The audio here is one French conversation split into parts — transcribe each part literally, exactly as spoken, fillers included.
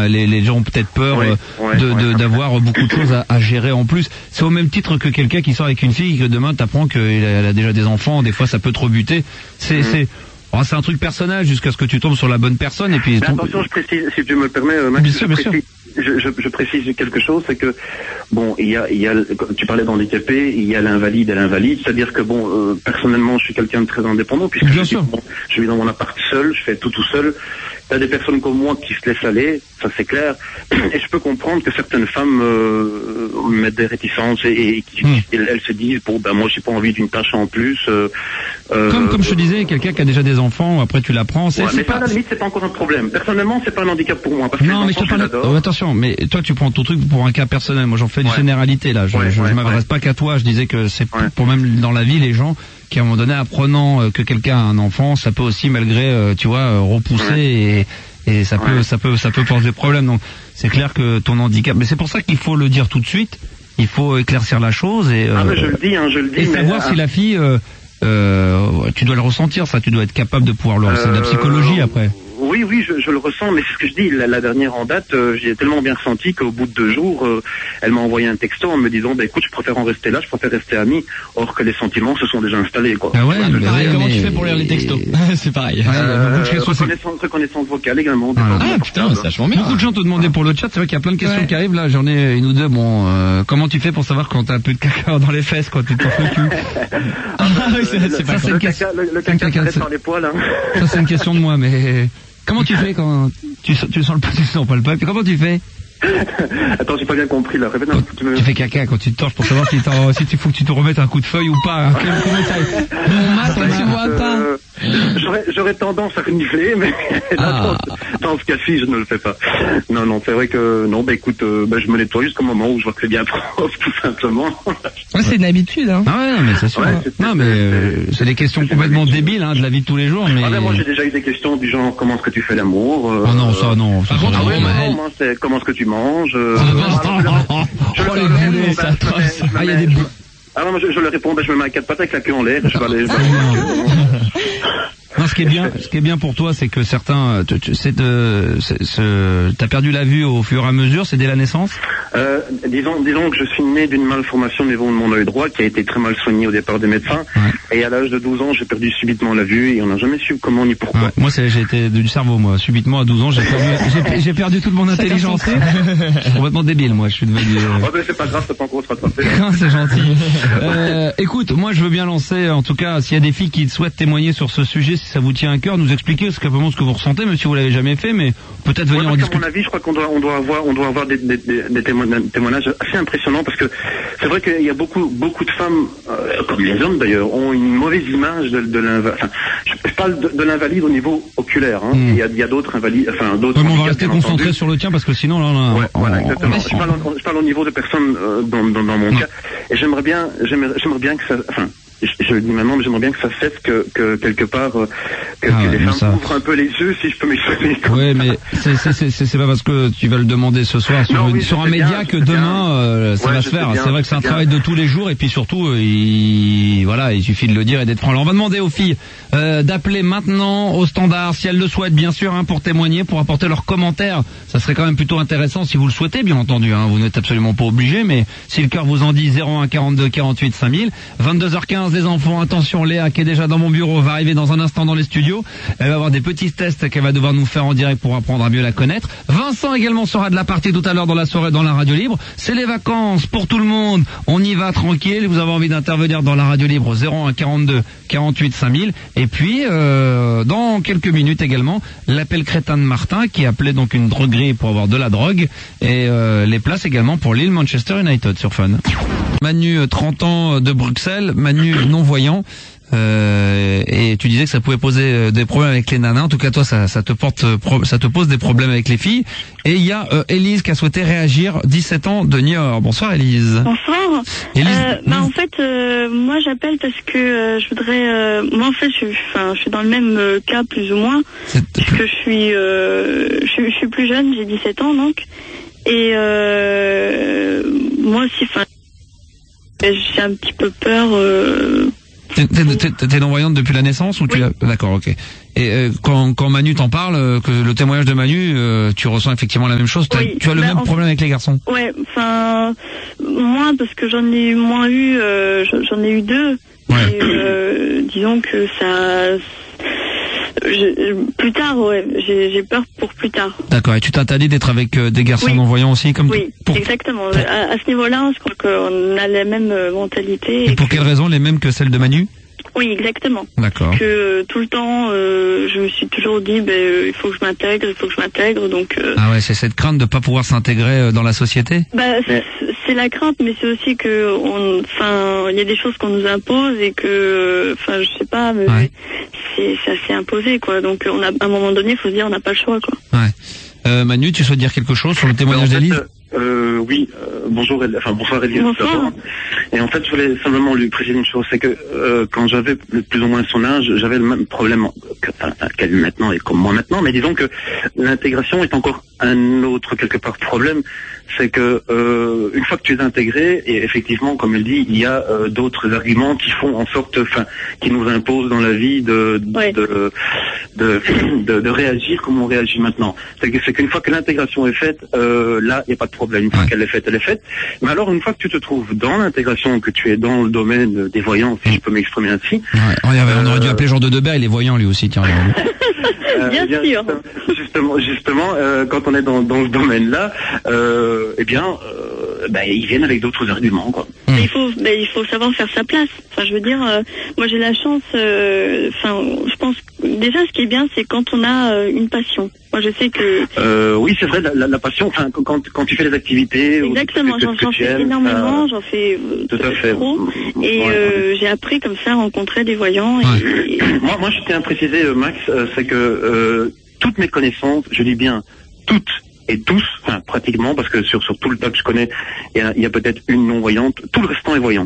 Hein. Les, les gens ont peut-être peur ouais, euh, ouais, de, ouais, de, ouais. d'avoir beaucoup de choses à, à gérer en plus. C'est au même titre que quelqu'un qui sort avec une fille, que demain t'apprends qu'elle a, elle a déjà des enfants. Des fois, ça peut te rebuter. C'est, mmh. c'est, oh, c'est un truc personnel jusqu'à ce que tu tombes sur la bonne personne. Et puis. Mais attention, je précise, si tu me le permets, euh, Max, bien sûr, je, bien précise, sûr. Je, je, je précise quelque chose, c'est que bon, il y a, il y a, tu parlais d'handicapé, il y a l'invalide et l'invalide, c'est-à-dire que bon, euh, personnellement, je suis quelqu'un de très indépendant puisque bien je, sûr. Bon, je vis dans mon appart seul, je fais tout tout seul. T'as des personnes comme moi qui se laissent aller, ça c'est clair, et je peux comprendre que certaines femmes euh, mettent des réticences et, et qui, mmh. elles, elles se disent bon ben moi j'ai pas envie d'une tâche en plus. Euh, comme comme euh, je te disais, quelqu'un qui a déjà des enfants, après tu l'apprends, c'est, ouais, c'est mais pas. Ça, à la limite, c'est pas encore un problème. Personnellement, c'est pas un handicap pour moi. Parce que non, mais je te parle. Oh, attention, mais toi tu prends ton truc pour un cas personnel. Moi j'en fais une ouais. généralité là. Je, ouais, je, ouais, je m'adresse ouais. pas qu'à toi. Je disais que c'est ouais. pour même dans la vie les gens qui à un moment donné apprenant que quelqu'un a un enfant, ça peut aussi malgré tu vois repousser ouais. et Et ça peut, ouais. ça peut, ça peut poser problème. Donc, c'est clair que ton handicap. Mais c'est pour ça qu'il faut le dire tout de suite. Il faut éclaircir la chose et. Ah, euh, mais je le dis, hein, je le dis. Et mais savoir ah, si la fille, euh, euh, tu dois le ressentir. Ça, tu dois être capable de pouvoir le. Euh, c'est de la psychologie après. Oui, oui, je, je le ressens, mais c'est ce que je dis. La, la dernière en date, euh, j'ai tellement bien ressenti qu'au bout de deux jours, euh, elle m'a envoyé un texto en me disant, bah écoute, je préfère en rester là, je préfère rester amie, or que les sentiments se sont déjà installés, quoi. Ah ouais, c'est mais pareil. Mais Comment mais... tu fais pour lire les textos? C'est pareil. Ouais, euh, reconnaissance, reconnaissance vocale également. Ah, ah putain, c'est vachement bien. Beaucoup de gens te demandaient pour le chat. C'est vrai qu'il y a plein de questions ouais. qui arrivent là. J'en ai une ou deux. Bon, euh, comment tu fais pour savoir quand t'as un peu de caca dans les fesses, quand tu te le cul? Ah oui, c'est, c'est pas ça. Le caca, le, le caca s'arrête par les poils. Hein. Ça c'est une question de moi, mais. Comment tu fais quand tu, tu sens le tu sens pas le papier? Comment tu fais? Attends, j'ai pas bien compris là. Répète. Quand tu, me... tu fais caca quand tu te torches pour savoir si, si tu faut que tu te remettes un coup de feuille ou pas. Hein. Comment ça Mon mat, tu vois euh, pas. J'aurais, j'aurais tendance à renifler, mais ah. dans, dans ce cas-ci, je ne le fais pas. Non, non, c'est vrai que non. Bah écoute, euh, bah, je me nettoie jusqu'au moment où je vois que c'est bien propre, tout simplement. Ouais, c'est une habitude, hein. Ah ouais, non, mais c'est sûr. Ouais, c'est, non, mais euh, c'est des questions complètement débiles, hein, de la vie de tous les jours. Mais ah, ben, moi, j'ai déjà eu des questions du genre comment est-ce que tu fais l'amour. Euh, oh non, ça non. Ça, ah, ça, ah, ouais, non, non, moi, c'est comment est-ce que tu manges. Euh, je le boulets, ça atroce. Ah, il y a des bouts. Ah non, moi, je, je le réponds, ben, je me mets à quatre pattes avec la queue en l'air, je vais aller. Non, ce qui est bien, ce qui est bien pour toi, c'est que certains, tu, tu, c'est de, c'est, c'est, t'as perdu la vue au fur et à mesure, c'est dès la naissance. Euh, disons, disons que je suis né d'une malformation au niveau de mon œil droit qui a été très mal soignée au départ des médecins. Ouais. Et à l'âge de douze ans, j'ai perdu subitement la vue et on n'a jamais su comment ni pourquoi. Ouais, moi, c'est, j'ai été du cerveau, moi. Subitement, à douze ans, j'ai perdu, j'ai, j'ai perdu toute mon intelligence. Je suis complètement débile, moi. Je suis devenu. Euh... Oh, ben, c'est pas grave, c'est pas encore se rattraper. C'est gentil. euh, écoute, moi, je veux bien lancer, en tout cas, s'il y a des filles qui souhaitent témoigner sur ce sujet, si ça vous tient à cœur, nous expliquer ce que, ce que vous ressentez, même si vous l'avez jamais fait, mais peut-être venir ouais, en discuter. À mon avis, je crois qu'on doit, on doit avoir, on doit avoir des, des, des, des témoignages assez impressionnants parce que c'est vrai qu'il y a beaucoup, beaucoup de femmes, euh, comme les hommes d'ailleurs, ont une mauvaise image de, de l'invalide. Enfin, je parle de, de l'invalide au niveau oculaire. Hein. Mm. Il y a, il y a d'autres invalides, enfin d'autres. Ouais, on va rester concentré entendu. Sur le tien parce que sinon là, là ouais, on, voilà, exactement. On... Je, parle, je parle au niveau de personnes euh, dans, dans, dans mon mm. cas, et j'aimerais bien, j'aimerais, j'aimerais bien que ça, enfin. Je, je le dis maintenant, mais j'aimerais bien que ça cesse que, que quelque part, euh, que, ah, que les femmes ça... ouvrent un peu les yeux, si je peux m'exprimer. Oui, mais c'est, c'est, c'est, c'est pas parce que tu vas le demander ce soir sur, non, une, oui, sur un média bien, que demain euh, ça ouais, va se faire. Bien, c'est vrai que c'est un bien. travail de tous les jours et puis surtout, euh, il, voilà, il suffit de le dire et d'être franc. Alors on va demander aux filles euh, d'appeler maintenant au standard si elles le souhaitent, bien sûr, hein, pour témoigner, pour apporter leurs commentaires. Ça serait quand même plutôt intéressant si vous le souhaitez, bien entendu. Hein, vous n'êtes absolument pas obligé, mais si le cœur vous en dit, zéro un quarante-deux quarante-huit cinq mille, vingt-deux heures quinze, les enfants, attention. Léa qui est déjà dans mon bureau va arriver dans un instant dans les studios. Elle va avoir des petits tests qu'elle va devoir nous faire en direct pour apprendre à mieux la connaître. Vincent également sera de la partie tout à l'heure dans la soirée dans la radio libre. C'est les vacances pour tout le monde. On y va tranquille. Vous avez envie d'intervenir dans la radio libre zéro un quarante-deux quarante-huit cinq mille. Et puis euh, dans quelques minutes également l'appel crétin de Martin qui appelait donc une droguerie pour avoir de la drogue et euh, les places également pour Lille Manchester United sur Fun. Manu, trente ans de Bruxelles, Manu non-voyant. Euh, et tu disais que ça pouvait poser des problèmes avec les nanas. En tout cas, toi, ça, ça te porte, ça te pose des problèmes avec les filles. Et il y a euh, Élise qui a souhaité réagir, dix-sept ans de Niort. Bonsoir, Élise. Bonsoir. Élise, euh, bah, en fait, euh, moi, j'appelle parce que euh, je voudrais. Euh, moi, en fait, je, enfin, je suis dans le même euh, cas plus ou moins, puisque je suis, euh, je, je suis plus jeune, j'ai dix-sept ans donc, et euh, moi aussi, enfin, j'ai un petit peu peur. Euh, T'es, t'es, t'es, t'es non-voyante depuis la naissance ou tu oui. l'as... D'accord, ok. Et euh, quand, quand Manu t'en parle, euh, que le témoignage de Manu, euh, tu ressens effectivement la même chose. Oui. Tu as le bah, même en... problème avec les garçons. Ouais, enfin moins parce que j'en ai moins eu, euh, j'en ai eu deux. Ouais. Et, euh, disons que ça. Je, plus tard, ouais, j'ai, j'ai peur pour plus tard. D'accord. Et tu t'interdis d'être avec euh, des garçons oui. non-voyants aussi, comme oui, pour... exactement. Pour... À, à ce niveau-là, je crois qu'on a la même mentalité. Et, et pour que... quelles raisons, les mêmes que celles de Manu? Oui, exactement. D'accord. Que euh, tout le temps, euh, je me suis toujours dit, ben, euh, il faut que je m'intègre, il faut que je m'intègre, donc. Euh... Ah ouais, c'est cette crainte de pas pouvoir s'intégrer euh, dans la société. Bah, c'est, c'est la crainte, mais c'est aussi que, enfin, il y a des choses qu'on nous impose et que, enfin, je sais pas, mais ouais. c'est, c'est assez imposé, quoi. Donc, on a, à un moment donné, il faut se dire, on n'a pas le choix, quoi. Ouais. Euh, Manu, tu souhaites dire quelque chose sur le témoignage en fait, d'Élise? Euh, oui, euh, bonjour, enfin bonsoir Élise. Bonsoir. Et en fait, je voulais simplement lui préciser une chose, c'est que euh, quand j'avais plus ou moins son âge, j'avais le même problème que, enfin, qu'elle maintenant et comme moi maintenant, mais disons que l'intégration est encore un autre quelque part problème, c'est que euh, une fois que tu es intégré, et effectivement, comme elle dit, il y a euh, d'autres arguments qui font en sorte, enfin, qui nous imposent dans la vie de de, ouais. de, de, de de réagir comme on réagit maintenant. C'est, que, c'est qu'une fois que l'intégration est faite, euh, là, il n'y a pas de problème. Une fois ouais. qu'elle est faite, elle est faite. Mais alors, une fois que tu te trouves dans l'intégration, que tu es dans le domaine des voyants, si mmh. je peux m'exprimer ainsi. Ouais. On, avait, on aurait dû appeler Jean de Debert, il est voyant lui aussi, tiens. euh, bien, bien sûr. Justement, justement, euh, quand on est dans, dans ce domaine-là, euh, eh bien, euh, ben, ils viennent avec d'autres arguments, quoi. Mmh. Il faut, ben, il faut savoir faire sa place. Enfin, je veux dire, euh, moi j'ai la chance. Enfin, euh, je pense déjà, ce qui est bien, c'est quand on a euh, une passion. Moi, je sais que. Euh, oui, c'est vrai, la, la, la passion. Enfin, quand, quand tu fais les activités. Exactement, que, j'en, que j'en fais aimes, énormément, euh, j'en fais euh, tout à fait trop, et ouais, euh, ouais. j'ai appris comme ça à rencontrer des voyants. Et, ouais. et... Moi, moi, je tiens à préciser, Max, euh, c'est que euh, toutes mes connaissances, je dis bien toutes et tous, enfin pratiquement, parce que sur sur tout le tas que je connais, il y a, il y a peut-être une non voyante. Tout le restant est voyant.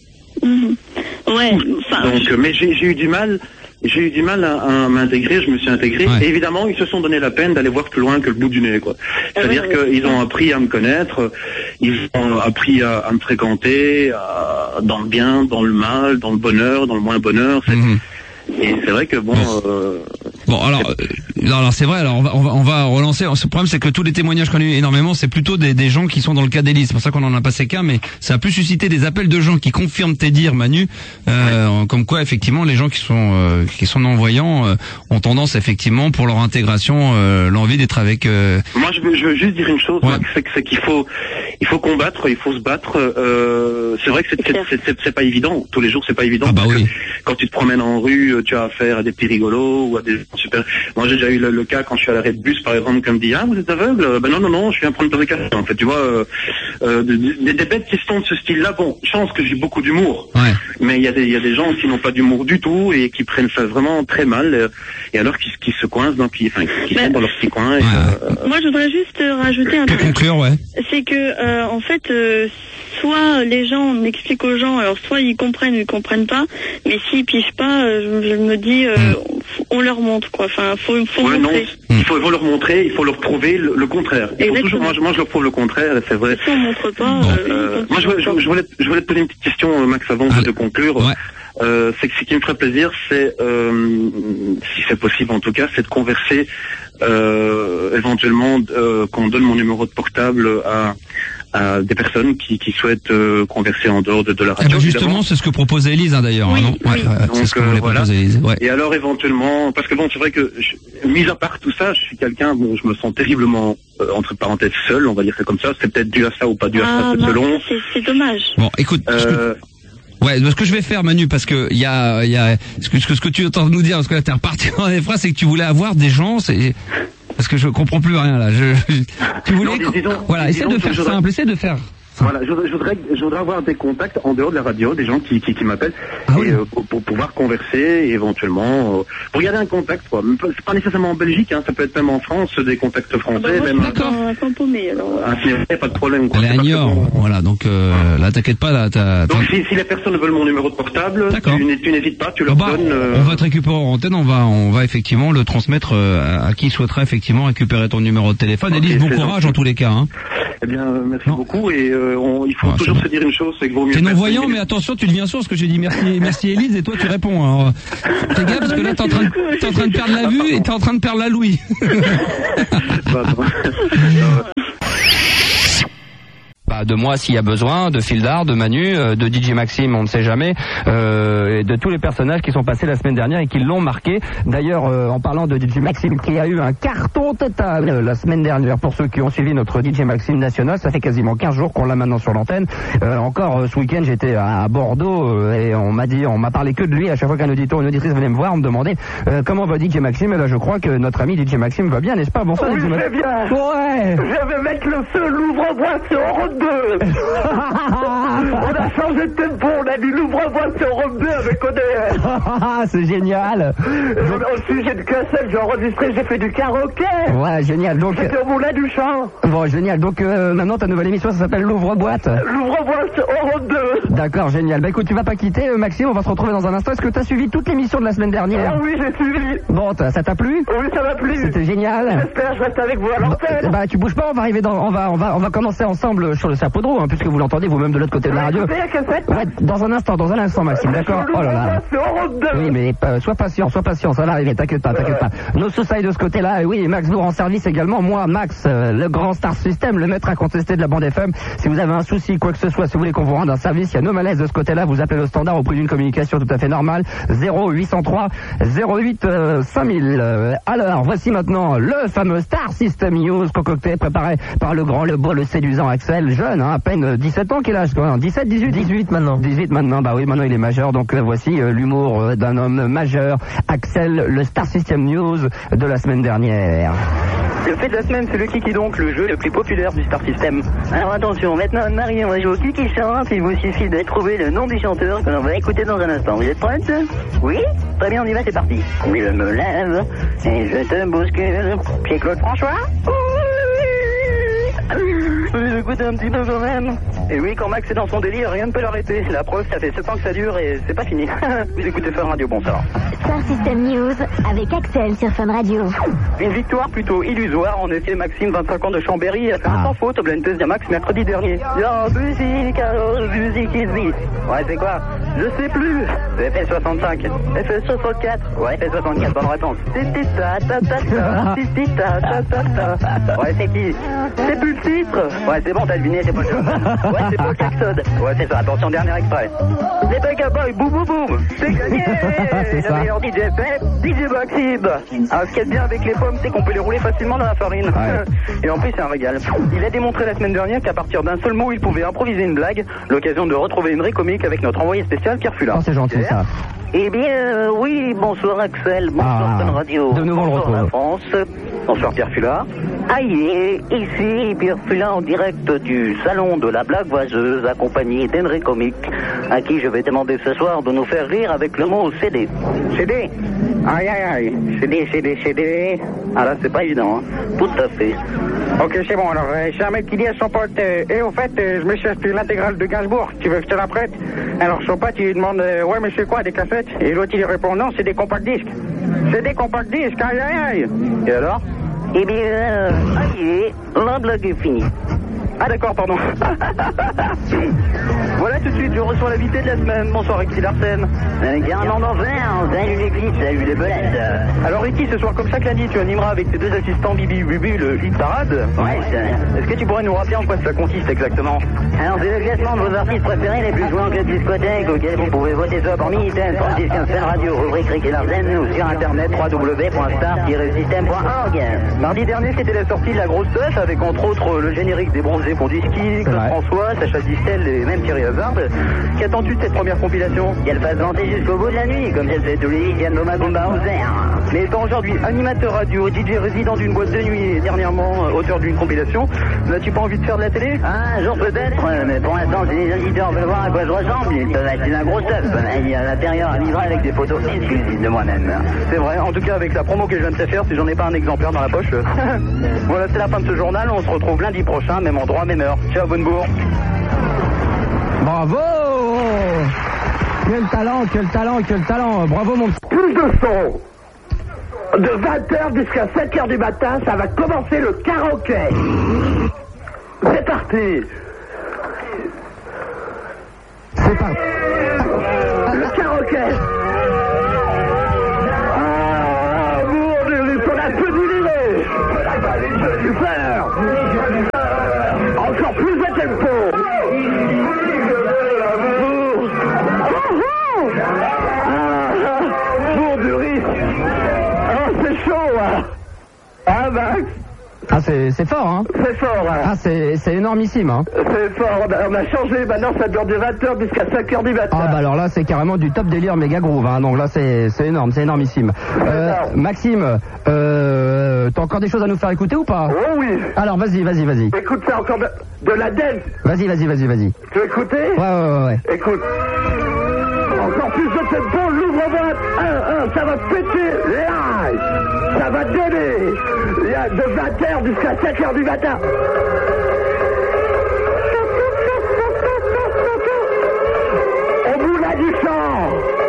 Mmh. Ouais. Enfin. Donc, je... mais j'ai, j'ai eu du mal. J'ai eu du mal à, à m'intégrer, je me suis intégré. Ouais. Et évidemment, ils se sont donné la peine d'aller voir plus loin que le bout du nez, quoi. C'est-à-dire ah ouais, qu'ils ouais. ont appris à me connaître, ils ont appris à, à me fréquenter, à, dans le bien, dans le mal, dans le bonheur, dans le moins bonheur. C'est, mmh. Et c'est vrai que bon. Bon, euh, bon alors, euh, alors c'est vrai. Alors on va, on va, on va relancer. Ce problème, c'est que tous les témoignages qu'on a eu énormément, c'est plutôt des, des gens qui sont dans le cas d'Élise. C'est pour ça qu'on en a passé qu'un, mais ça a plus suscité des appels de gens qui confirment tes dires, Manu, euh, ouais. comme quoi effectivement les gens qui sont euh, qui sont non-voyants euh, ont tendance effectivement pour leur intégration euh, l'envie d'être avec. Euh... Moi, je veux, je veux juste dire une chose, ouais. Max, c'est, c'est qu'il faut il faut combattre, il faut se battre. Euh, c'est vrai que c'est, c'est, c'est, c'est, c'est pas évident. Tous les jours, c'est pas évident. Ah bah parce oui. que quand tu te promènes en rue, tu as affaire à des petits rigolos ou à des super. Moi, j'ai déjà eu le, le cas quand je suis à l'arrêt de bus, par exemple, comme dit ah vous êtes aveugle. Ben non non non, je viens prendre un café. En fait, tu vois, euh, euh, des, des bêtes questions de ce style-là. Bon, chance que j'ai beaucoup d'humour. Ouais. Mais il y a des il y a des gens qui n'ont pas d'humour du tout et qui prennent ça vraiment très mal. Euh, et alors qui, qui se coincent dans qui, enfin, qui sont dans leur petit coin. Et, ouais. euh, Moi, je voudrais juste rajouter un truc. Pour conclure, ouais. C'est que euh, en fait. Euh, Soit les gens, on explique aux gens, alors soit ils comprennent ou ils comprennent pas, mais s'ils pigent pas, euh, je, je me dis, euh, mm. on leur montre quoi. Enfin, faut, faut ouais, montrer. Non, il faut, il faut leur montrer, il faut leur prouver le, le contraire. Il faut toujours, moi, je, moi, je leur prouve le contraire, c'est vrai. Si on montre pas. Bon. Euh, euh, moi, je, je, je voulais, je voulais te poser une petite question, Max, avant ah, de conclure. Ouais. Euh, c'est que ce qui me ferait plaisir, c'est, euh, si c'est possible en tout cas, c'est de converser, euh, éventuellement, euh, qu'on donne mon numéro de portable à. à des personnes qui, qui souhaitent euh, converser en dehors de, de la radio. Eh ben justement, évidemment. C'est ce que proposait Élise hein, d'ailleurs, oui, hein, non oui. Ouais, ouais, Donc, c'est ce que euh, voulait voilà. proposer Élise. Ouais. Et alors éventuellement, parce que bon, c'est vrai que, je, mis à part tout ça, je suis quelqu'un, bon, je me sens terriblement euh, entre parenthèses seul, on va dire c'est comme ça. C'est peut-être dû à ça ou pas dû à ah, ça, c'est bah, selon. C'est, c'est dommage. Bon, écoute. Euh, Ouais, ce que je vais faire, Manu, parce que il y a, il y a, ce que, ce que, ce que tu entends nous dire, parce que là t'es reparti dans les phrases, c'est que tu voulais avoir des gens, c'est, parce que je comprends plus rien là. Je, tu voulais, non, disons, voilà, essaie de faire voudrais... simple, essaie de faire. Voilà, je voudrais, je voudrais, je voudrais avoir des contacts en dehors de la radio, des gens qui, qui, qui m'appellent, ah et, oui. euh, pour, pour pouvoir converser, et éventuellement, euh, pour garder un contact, quoi. C'est pas nécessairement en Belgique, hein, ça peut être même en France, des contacts français, ah bah moi, même. D'accord. Un paumé, alors. Ah, c'est pas de problème, quoi. Elle est à Niort, bon. Voilà, donc, euh, là, t'inquiète pas, là, t'as, donc, si, si les personnes veulent mon numéro de portable, tu, tu n'hésites pas, tu leur bah, donnes, euh... on va te récupérer en antenne, on va, on va effectivement le transmettre, euh, à qui souhaiterait effectivement récupérer ton numéro de téléphone. Okay, Élise, bon courage, gentil. En tous les cas, hein. Eh bien, euh, merci non. beaucoup. Et euh, on, il faut ah, toujours se dire une chose, c'est que vaut mieux. T'es non-voyant, mais attention, tu deviens sourd, parce que j'ai dit merci, merci Élise, et toi tu réponds. Alors, fais gaffe, parce que là t'es en train de, t'es en train de perdre la vue et t'es en train de perdre la louis. Bah, de moi s'il y a besoin, de Fildar, de Manu, euh, de D J Maxime, on ne sait jamais, euh, et de tous les personnages qui sont passés la semaine dernière et qui l'ont marqué. D'ailleurs, euh, en parlant de D J Maxime, qui a eu un carton total euh, la semaine dernière, pour ceux qui ont suivi notre D J Maxime national, ça fait quasiment quinze jours qu'on l'a maintenant sur l'antenne. Euh, encore euh, ce week-end, j'étais à Bordeaux euh, et on m'a dit, on m'a parlé que de lui. À chaque fois qu'un auditeur ou une auditrice venait me voir, on me demandait euh, comment va D J Maxime. Et là, je crois que notre ami D J Maxime va bien, n'est-ce pas? Bonsoir, oui, D J Maxime. Bien. Ouais. Je vais mettre le feu, l'ouvre-boîte sur Europe deux. On a changé de tempo, on a dit l'ouvre-boîte sur Europe deux avec O D R. C'est génial. Donc, au sujet de cassette, j'ai enregistré, j'ai fait du karaoké. Ouais, génial. Donc j'étais au Moulin du Champ. Bon, génial. Donc euh, maintenant ta nouvelle émission, ça s'appelle l'ouvre-boîte. L'ouvre-boîte Europe deux. D'accord, génial. Bah écoute, tu vas pas quitter, euh, Maxime, on va se retrouver dans un instant. Est-ce que t'as suivi toute l'émission de la semaine dernière? Ah oui, j'ai suivi. Bon, ça t'a plu? Oui, ça m'a plu. C'était génial. J'espère, je reste avec vous à l'antenne. Bah tu bouges pas, on va arriver dans, on va, on va, on va commencer ensemble sur le Sapodro, hein, puisque vous l'entendez vous-même de l'autre côté de la radio. Ouais, dans un instant, dans un instant, Maxime, d'accord? Oh là là. Oui, mais euh, sois patient, sois patient, ça va arriver, t'inquiète pas, t'inquiète pas. Nos sous-sailles de ce côté-là, et oui, Max Lourd en service également. Moi, Max, euh, le grand Star System, le maître incontesté de la bande F M. Si vous avez un souci, quoi que ce soit, si vous voulez qu'on vous rende un service, il y a nos malaises de ce côté-là, vous appelez le standard au prix d'une communication tout à fait normale. zéro huit cent trois zéro huit cinq mille. Euh, alors, voici maintenant le fameux Star System News concocté, préparé par le grand, le beau, le séduisant Axel, jeune, hein, à peine dix-sept ans, quel âge, quoi? dix-sept, dix-huit? dix-huit maintenant. dix-huit maintenant, bah oui, maintenant il est majeur, donc euh, voici euh, l'humour euh, d'un homme majeur, Axel, le Star System News de la semaine dernière. Le fait de la semaine, c'est le Kiki donc, le jeu le plus populaire du Star System. Alors attention, maintenant Marie, on va jouer au Kiki chante, il vous suffit de trouver le nom du chanteur que l'on va écouter dans un instant. Vous êtes prêtes? Oui? Très bien, on y va, c'est parti. Oui, je me lève et je te bouscule. Pierre-Claude François? J'écoute un petit peu quand même. Et oui, quand Max est dans son délire, rien ne peut l'arrêter. La preuve, ça fait sept ans que ça dure et c'est pas fini. Vous écoutez Fun Radio, bon ça. Star System News avec Axel sur Fun Radio. Une victoire plutôt illusoire. En effet, Maxime, vingt-cinq ans de Chambéry, a fait un sans faute au Blind Test de Max mercredi dernier. Yo, musique, alors, musique is me. Ouais, c'est quoi? Je sais plus. C'est F S soixante-cinq. F S soixante-quatre. Ouais, F S soixante-quatre, bonne réponse. Ouais, c'est qui? C'est plus le titre. Ouais, c'est bon, t'as deviné, c'est pas le jeu. Ouais, c'est Paul Jackson. Ouais, c'est ça, attention, dernier extrait. Les Bugger Boys, boum boum boum. C'est gagné. C'est le meilleur D J F M, D J Maxime. Alors, ce qu'il y a de bien avec les pommes, c'est qu'on peut les rouler facilement dans la farine. Ouais. Et en plus, c'est un régal. Il a démontré la semaine dernière qu'à partir d'un seul mot, il pouvait improviser une blague. L'occasion de retrouver une vraie comique avec notre envoyé spécial, Pierre Fulard. Oh, c'est gentil, ça. Eh bien, euh, oui, bonsoir Axel, bonsoir Fun ah, Radio. De nouveau, bonsoir on le la France, bonsoir Pierre Fulard. Aïe, ici Pierre Fulard en direct du salon de la blague voiseuse, accompagné d'Henry Comique, à qui je vais demander ce soir de nous faire rire avec le mot C D. C D? Aïe aïe aïe, C D, C D, C D. Ah là, c'est pas évident, hein. Tout à fait. Ok, c'est bon, alors, euh, c'est un mec qui dit à son pote, euh, et au fait, euh, je me suis acheté l'intégrale de Gainsbourg, tu veux que je te la prête? Alors son pote, il lui demande, euh, ouais, mais c'est quoi, des cassettes? Et l'autre, il lui répond, non, c'est des compact disques. C'est des compact disques, aïe aïe aïe. Et alors? Eh bien, euh, aïe, la blague est finie. Ah d'accord, pardon. Voilà, tout de suite, je reçois l'invité de la semaine. Bonsoir, Ricky Larsen. Euh, Garnement d'enfer, salut les glitches, salut les belettes. Alors Ricky, ce soir, comme chaque lundi, tu animeras avec tes deux assistants Bibi et Bubu le hit parade. Ouais, c'est... Est-ce que tu pourrais nous rappeler en quoi ça consiste exactement? Alors, c'est le classement de vos artistes préférés les plus joués en club discothèque, auquel vous pouvez voter soit parmi Item, trente-six quinze Fun Radio, rubrique Ricky Larsen, ou sur internet w w w point star tiret system point org. Mardi dernier, c'était la sortie de la grosse teuf, avec entre autres le générique des bronzés pour du ski, Claude ouais. François, Sacha Distel et même Thierry Hazard. Qu'attends-tu de cette première compilation? Qu'elle fasse vanter jusqu'au bout de la nuit, comme elle fait tous les Yann Boma Gumba Hauser. Mais étant aujourd'hui animateur radio, D J résident d'une boîte de nuit et dernièrement auteur d'une compilation, n'as-tu pas envie de faire de la télé? Ah, un jour peut-être, mais pour l'instant, si les auditeurs veulent voir à quoi je ressemble, ils peuvent acheter un gros stuff. Il y a à l'intérieur un livret avec des photos exclusives de moi-même. C'est vrai, en tout cas avec la promo que je viens de te faire, si j'en ai pas un exemplaire dans la poche. Voilà, c'est la fin de ce journal, on se retrouve lundi prochain, même endroit, même heure. Ciao, bonne bourre. Bravo! Quel talent, quel talent, quel talent! Bravo mon... Plus de son! De vingt heures jusqu'à sept heures du matin, ça va commencer le karaoké! C'est un parti. C'est parti. Le carroquet. Ah, mon Dieu, on a peu d'unité. Super. Encore plus de tempo. Pour du risque. Ah, c'est chaud, hein. Ah, Max. Ah, c'est, c'est fort, hein. C'est fort, hein. Ah, c'est, c'est énormissime, hein. C'est fort, on a, on a changé, maintenant ça dure de vingt heures jusqu'à cinq heures du matin. Ah, bah alors là, c'est carrément du top délire méga groove, hein. Donc là, c'est, c'est énorme, c'est énormissime. Euh, Maxime, euh, t'as encore des choses à nous faire écouter ou pas? Oh oui. Alors, vas-y, vas-y, vas-y. Écoute, c'est encore de, de la dance. Vas-y, vas-y, vas-y, vas-y. Tu veux écouter? Ouais, ouais, ouais, ouais. Écoute. Encore plus de tempo, l'ouvre-boîte. un, un, ça va péter live. Ça va donner. Il y a de vingt heures jusqu'à cinq heures du matin. Au bout là du champ.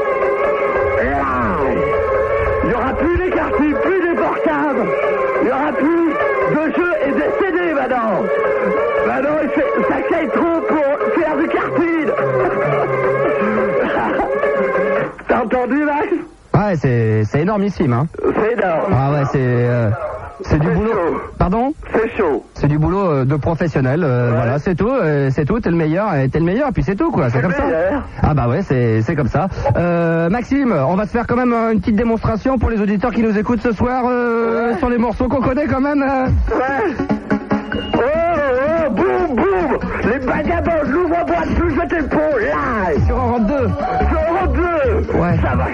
Live. Il n'y aura plus les cartouches, plus les portables. Il n'y aura plus de jeux et de C D maintenant. Maintenant, il fait, ça caille trop pour faire du karting. T'as entendu, Max? Ouais, c'est, c'est énormissime, hein. C'est énorme. Ah ouais, c'est, euh, c'est du boulot. Chaud. Pardon? C'est chaud. C'est du boulot euh, de professionnel. Euh, ouais. Voilà, c'est tout, euh, c'est tout. T'es le meilleur, et t'es le meilleur, puis c'est tout, quoi. C'est, c'est comme meilleur. Ça. Ah bah ouais, c'est, c'est comme ça. Euh, Maxime, on va se faire quand même une petite démonstration pour les auditeurs qui nous écoutent ce soir euh, ouais. sur les morceaux qu'on connaît quand même. Euh. Ouais. Oh, oh, boum, boum. Les vagabonds, l'ouvre-boîte, plus de tempo, live. Sur Europe deux. Sur Europe deux. Ouais. Ça va